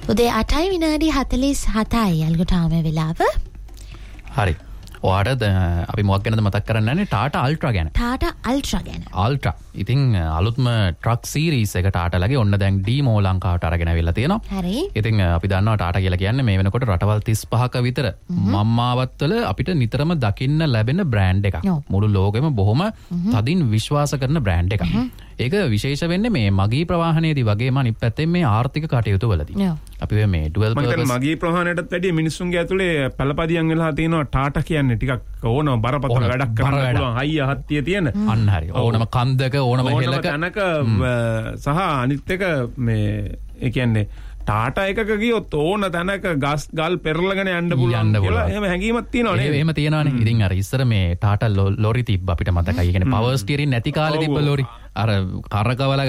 උදේ 8:47යි අල්ගොටාම වෙලාව. හරි. ඔයාට අපි මොකක් ගැනද මතක් කරන්නේ? ටාටා අල්ට්‍රා ගැන. ටාටා අල්ට්‍රා ගැන. අල්ට්‍රා. ඉතින් අලුත්ම ට්‍රක් සීරීස් එක ටාටාලගේ ඔන්න දැන් ඩීමෝ ලංකාවට අරගෙන අවිල්ලා තියෙනවා. හරි. ඉතින් අපි දන්නවා ටාටා කියලා කියන්නේ මේ වෙනකොට රටවල් 35ක විතර මම්මාවත්වල අපිට නිතරම දකින්න ලැබෙන බ්‍රෑන්ඩ් එකක්. මුළු ලෝකෙම බොහොම තදින් විශ්වාස කරන බ්‍රෑන්ඩ් එකක්. ඒක විශේෂ වෙන්නේ මේ මගී ප්‍රවාහනයේදී වගේම අනිත් පැත්තෙන් මේ ආර්ථික කටයුතු වලදී. අපි මේ ඩුවල් පර්පස් මගී ප්‍රවාහනයටත් වැඩිය මිනිස්සුන්ගේ ඇතුලේ පළපදියම් වෙලා තියෙනවා ටාටා කියන්නේ ටිකක් ඕනම බරපතල වැඩක් කරන්න පුළුවන් හයිය හත්තිය තියෙන. අන්න හරි. ඕනම කන්දක ඕනම හෙලක තැනක සහ අනිත් එක මේ ඒ කියන්නේ ටාටා එකක ගියොත් ඕන තැනක ගස් ගල් පෙරලගෙන යන්න පුළුවන් කියලා එහෙම හැඟීමක් තියෙනවා නේද? එහෙම තියෙනවානේ. ඉතින් අර ඉස්සර මේ ටාටා ලොරි තිබ්බ අපිට මතකයි. ඒ කියන්නේ පවර් ස්ටියරින් නැති කාලේ තිබ්බ ලොරි. අර කරකවල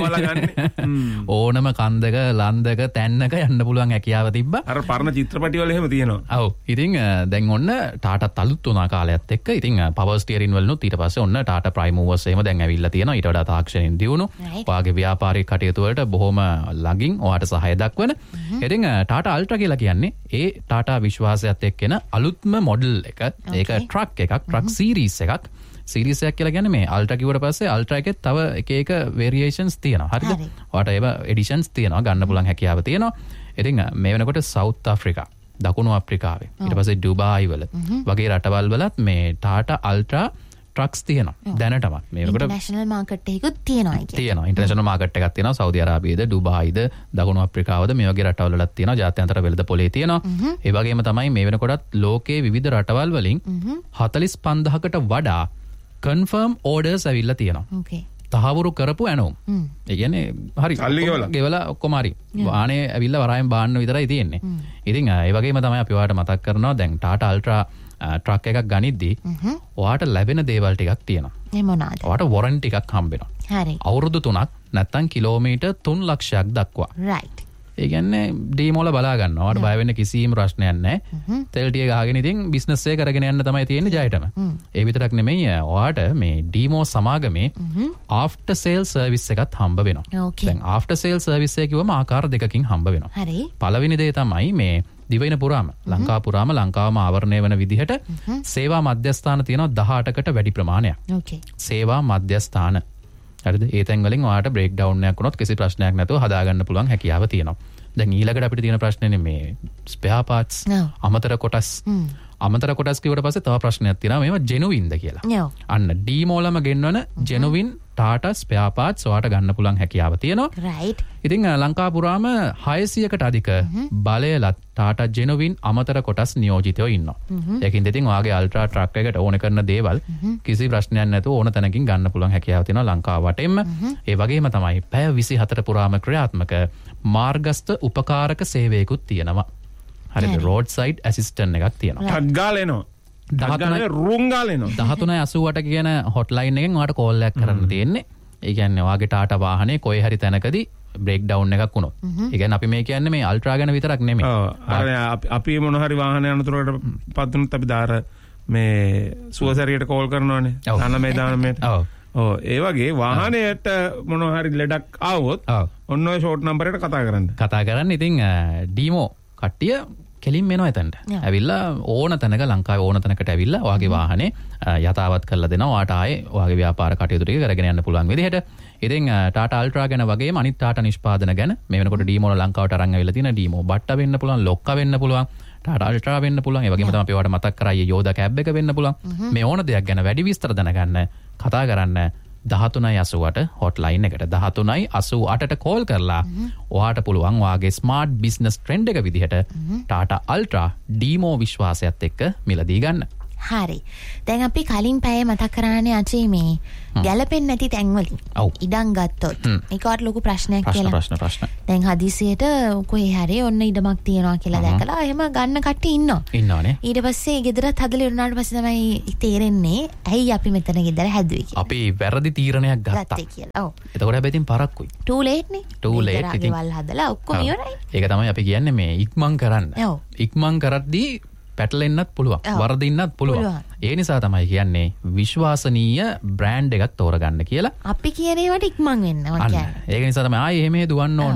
ගන්න ඕනම කන්දක ලන්දක තැන්නක යන්න පුළුවන් හැකියාව තිබ්බ. අර පරණ චිත්‍රපටි වල එහෙම තියෙනවා. ඔව්. ඉතින් දැන් ඔන්න ටාටාත් අලුත් වුණා කාලයත් එක්ක. ඉතින් පවර් ස්ටියරින් වලනුත් ඊට පස්සේ ඔන්න ටාටා ප්‍රයිම් මූවර්ස් එහෙම දැන් ඇවිල්ලා තියෙනවා. ඊට වඩා තාක්ෂණයෙන් දියුණු. ඔයාගේ ව්‍යාපාරික කටයුතු වලට බොහොම ළඟින් ඔයාට සහාය දක්වන. ඉතින් ටාටා අල්ට්‍රා කියලා කියන්නේ ඒ ටාටා විශ්වාසයත් එක්කෙන අලුත්ම මොඩල් එක. ඒක ට්‍රක් එකක්, ට්‍රක් සීරීස් එකක්. සීරීස් එකක් කියලා කියන්නේ මේ අල්ට්‍රා කිව්වට පස්සේ අල්ට්‍රා එකේ තව එක වේරියේෂන්ස් තියෙනවා. හරිද? ඔයාට ඒව එඩිෂන්ස් තියෙනවා, ගන්න පුළුවන් හැකියාව තියෙනවා. ඉතින් මේ වෙනකොට සවුත් ආෆ්‍රිකා, දකුණු අප්‍රිකාවේ, ඊට පස්සේ ඩුබායි වල වගේ රටවල් වලත් මේ ටාටා අල්ට්‍රා ට්‍රක්ස් තියෙනවා. දැනටමත් මේ වෙනකොට ඉන්ටර්නැෂනල් මාකට් එකකුත් තියෙනවා ඒක. තියෙනවා. ඉන්ටර්නැෂනල් මාකට් එකක් තියෙනවා. සෞදි අරාබියේද, ඩුබායිද, දකුණු අප්‍රිකාවද මේ වගේ රටවල් වලත් තියෙනවා. ජාත්‍යන්තර වෙළඳ පොලේ තියෙනවා. ඒ වගේම තමයි මේ වෙනකොටත් ලෝකයේ විවිධ රටවල් වලින් 45000කට වඩා කන්ෆර්ම් ඕඩර්ස් ඇවිල්ලා තියෙනවා. ඕකේ. තහවුරු කරපු ඇනෝම්. ඒ කියන්නේ හරි ගෙවලා ඔක්කොම හරි. වාහනේ ඇවිල්ලා වරායෙන් බාන්න විතරයි තියෙන්නේ. ඉතින් ඒ වගේම තමයි අපි ඔයාලට මතක් කරනවා දැන් ටාටා අල්ට්‍රා ට්‍රක් එකක් ගනිද්දී ඔයාට ලැබෙන දේවල් ටිකක් තියෙනවා. ඒ මොනවාද? ඔයාට වොරන්ටි එකක් හම්බෙනවා. හරි. අවුරුදු 3ක් නැත්තම් කිලෝමීටර් 3 ලක්ෂයක් දක්වා. රයිට්. ඒ කියන්නේ ඩීමෝල බලා ගන්නවා. ඔයාට බය වෙන්න කිසිම ප්‍රශ්නයක් නැහැ. තෙල් ටික ගහගෙන ඉතින් බිස්නස් එක කරගෙන යන්න තමයි තියෙන්නේ ජයටම. ඒ විතරක් නෙමෙයි ඔයාට මේ ඩීමෝ සමාගමේ ආෆ්ටර් සේල් සර්විස් එකත් හම්බ වෙනවා. දැන් ආෆ්ටර් සේල් සර්විස් එක කිව්වම ආකාර දෙකකින් හම්බ වෙනවා. හරි. පළවෙනි දේ තමයි මේ දිවයින පුරාම ලංකාව පුරාම ලංකාවම ආවරණය වෙන විදිහට සේවා මධ්‍යස්ථාන තියෙනවා 18කට වැඩි ප්‍රමාණයක්. ඕකේ. සේවා මධ්‍යස්ථාන. හරිද? ඒ තැන් වලින් ඔයාට බ්‍රේක් ඩවුන් එකක් වුණොත් කිසි ප්‍රශ්නයක් නැතුව හදාගන්න පුළුවන් හැකියාව තියෙනවා. දැන් ඊළඟට අපිට තියෙන ප්‍රශ්නේ මේ ස්පෙයා පාර්ට්ස්, අමතර කොටස්. අමතර කොටස් කිව්වට පස්සේ තව ප්‍රශ්නයක් තියෙනවා මේවා ජෙනුවින්ද කියලා. අන්න ඩීමෝලම ගෙන්වන ජෙනුවින් ටාටා ස්පෙයා පාර්ට්ස් ඔයාට ගන්න පුළුවන් හැකියාව තියෙනවා. රයිට්. ඉතින් ලංකාව පුරාම 600කට අධික බලයලත් ටාටා ජෙනුවින් අමතර කොටස් නියෝජිතයෝ ඉන්නවා. ඒකින්ද ඉතින් ඔයාගේ අල්ට්‍රා ට්‍රක් එකට ඕන කරන දේවල් කිසි ප්‍රශ්නයක් නැතුව ඕන තැනකින් ගන්න පුළුවන් හැකියාව තියෙනවා ලංකාව වටෙම. ඒ වගේම තමයි පැය 24 පුරාම ක්‍රියාත්මක මාර්ගස්ත උපකාරක සේවයකුත් තියෙනවා. හරිද? රෝඩ් සයිඩ් ඇසිස්ටන්ට් එකක් තියෙනවා. ටක් ගාලා එනවා. 1388 කියන හොට්ලයින් එකෙන් ඔයාට කෝල් එකක් කරන්න තියෙන්නේ. ඒ කියන්නේ ඔයාගේ ටාටා වාහනේ කොයි හරි තැනකදී බ්‍රේක් ඩවුන් එකක් වුණොත්. ඒ කියන්නේ අපි මේ කියන්නේ මේ අල්ට්‍රා ගැන විතරක් නෙමෙයි. අපි මොන හරි වාහන යනතුරකට පත් වුණොත් අපි දාර මේ සුවසැරියට කෝල් කරනවානේ. 99. ඔව් ඒ වගේ වාහනයට මොන හරි ලෙඩක් ආවොත් ඔන්න ඔය ෂෝට් නම්බර් එකට කතා කරන්න. ඉතින් ඩීමෝ කට්ටිය කෙලින් එනවා එතනට. ඇවිල්ලා ඕන තැනක ලංකාවේ ඕන තැනකට ඇවිල්ලා ඔයාගේ වාහනේ යථාවත් කරලා දෙනවා. ඔයාට ආයේ ඔයාගේ ව්‍යාපාර කටයුතු ටික කරගෙන යන්න පුළුවන් විදිහට. ඉතින් ටාටා අල්ට්‍රා ගැන වගේම අනිත් ටාටා නිෂ්පාදන ගැන මේ වෙනකොට ඩීමෝ ලංකාවට අරන් ඇවිල්ලා තියෙන ඩීමෝ බට්ටා වෙන්න පුළුවන්, ලොක්කා වෙන්න පුළුවන්, ටාටා අල්ට්‍රා වෙන්න පුළුවන්. ඒ වගේම තමයි අපි ඔයාලට මතක් කරා යෝදා කැබ් එක වෙන්න පුළුවන්. මේ ඕන දෙයක් ගැන වැඩි විස්තර දැනගන්න කතා කරන්න 1388 හොට්ලයින් එකට 1388ට කෝල් කරලා ඔයාට පුළුවන් ඔයාගේ ස්මාර්ට් බිස්නස් ට්‍රෙන්ඩ් එක විදිහට ටාටා අල්ට්‍රා ඩීමෝ විශ්වාසයත් එක්ක මිලදී ගන්න. හරි. දැන් අපි කලින් පැය මතක් කරානේ අචේ මේ ගැලපෙන්නේ නැති තැන්වලින් ඉඩම් ගත්තොත් ඒකට ලොකු ප්‍රශ්නයක් කියලා. ප්‍රශ්න. දැන් හදිසියට කොහේ හරි ඔන්න ඉඩමක් තියනවා කියලා දැකලා එහෙම ගන්න කට්ටිය ඉන්නවනේ. ඊට පස්සේ ගෙදරත් හදලා ඉරුණාට පස්සේ තමයි තේරෙන්නේ ඇයි අපි මෙතන ගෙදර හැදුවේ කියලා. අපි වැරදි තීරණයක් ගත්තා කියලා. ඔව්. එතකොට හැබැයි ඉතින් පරක්කුයි. too late නේ. too late ඉතින් වල් හදලා ඔක්කොම ඉවරයි. ඒක තමයි අපි කියන්නේ මේ ඉක්මන් කරන්න. ඔව්. ඉක්මන් කරද්දී පැටලෙන්නත් පුළුවන්, වරදින්නත් පුළුවන්. ඒ නිසා තමයි කියන්නේ විශ්වාසනීය බ්‍රෑන්ඩ් එකක් තෝරගන්න කියලා. අපි කියන ඒවාට ඉක්මන් වෙන්න. ඒක නිසා තමයි ආයේ එහෙම දුවන්න ඕනේ නැහැ.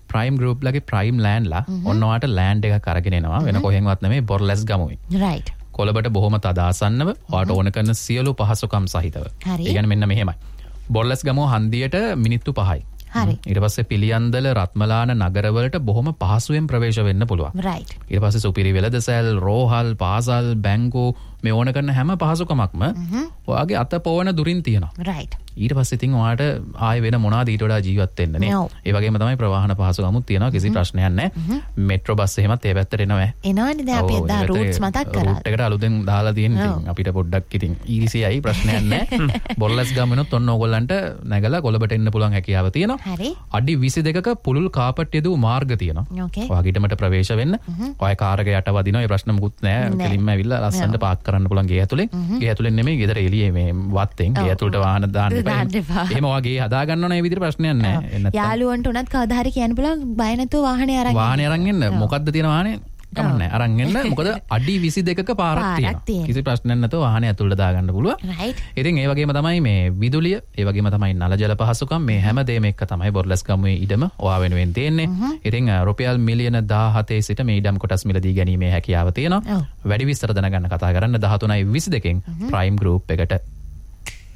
ප්‍රයිම් ගෲප් ලගේ ප්‍රයිම් ලෑන්ඩ්ලා ඔන්න ඔයාට ලෑන්ඩ් එකක් අරගෙන එනවා වෙන කොහෙන්වත් නෙමෙයි බොර්ලස් ගමුයි. right. කොළඹට බොහොම තදාසන්නව ඔයාට ඕන කරන සියලු පහසුකම් සහිතව. ඒ කියන්නේ මෙන්න මෙහෙමයි. බොර්ලස් ගමුව හන්දියට මිනිත්තු 5යි. හරි. ඊට පස්සේ පිළියන්දල රත්මලාන නගරවලට බොහොම පහසුවෙන් ප්‍රවේශ වෙන්න පුළුවන්. right. ඊට පස්සේ සුපිරි වෙළඳසැල්, රෝහල්, පාසල්, බැංකු මේ ඕන කරන හැම පහසුකමක්ම ඔයාගේ අත පොවන දුරින් තියෙනවා. right. ඊට පස්සේ ඉතින් ඔයාට ආයෙ වෙන මොනවාද ඊට වඩා ජීවත් වෙන්න නේ. ඒ වගේම තමයි ප්‍රවාහන පහසුකමුත් තියෙනවා කිසි ප්‍රශ්නයක් නැහැ. මෙට්‍රෝ බස් එහෙමත් ඒ පැත්තට එනවා. එනවනේ දැන් අපි එදා රූට්ස් මතක් කරා. රූට් එකට අලුතෙන් දාලා තියෙන ඉතින් අපිට පොඩ්ඩක් ඉතින් ඊරිසියයි ප්‍රශ්නයක් නැහැ. බොර්ලස් ගමනොත් ඔන්න ඕගොල්ලන්ට නැගලා කොළඹට එන්න පුළුවන් හැකියාව තියෙනවා. හරි. අඩි 22ක පුළුල් කාපට් යදූ මාර්ග තියෙනවා. okay. ඔයාගේ ඊටමට ප්‍රවේශ වෙන්න. ඔය කාර් එක යට වදිනවා. ඒ ප්‍රශ්න මුකුත් නැහැ. කෙලින්ම ඇවිල්ලා ලස්සනට පාක් කරන්න පුළුවන් ගේ ඇතුලේ. ගේ ඇතුලෙන් නෙමෙයි ගෙදර එළියේ මේ වත්තෙන් ගේ ඇතුලට වාහන දාන්න එපා. එහෙම වගේ හදා ගන්න ඕන ඒ විදිහට ප්‍රශ්නයක් නැහැ. යාළුවන්ට උනත් කවදා හරි කියන්න පුළුවන් බය නැතුව වාහනේ අරන් වාහනේ අරන් එන්න. මොකද්ද තියෙන වාහනේ? කමන්නේ අරන් එන්න. මොකද අඩි 22ක පාරක් තියෙනවා. කිසි ප්‍රශ්නයක් නැතුව වාහනේ ඇතුළට දාගන්න පුළුවන්. right. ඉතින් ඒ වගේම තමයි මේ විදුලිය, ඒ වගේම තමයි නල ජල පහසුකම් මේ හැම දෙයක්ම එක්ක තමයි බොර්ලස් ගමුවේ ඉඩම ඔයා වෙනුවෙන් තියෙන්නේ. ඉතින් රුපියල් මිලියන 17 සිට මේ ඉඩම් කොටස් මිලදී ගැනීමේ හැකියාව තියෙනවා. වැඩි විස්තර දැනගන්න කතා කරන්න 13.22න් ප්‍රයිම් ගෲප් එකට.